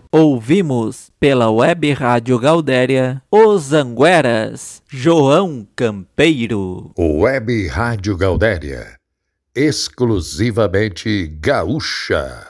Ouvimos pela Web Rádio Gaudéria Os Angueras, João Campeiro. Web Rádio Gaudéria, exclusivamente gaúcha.